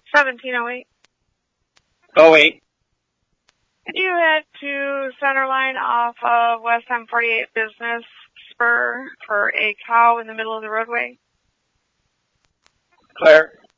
1708. Oh, 08. You head to Centerline off of West M48 Business Spur for a cow in the middle of the roadway. Claire.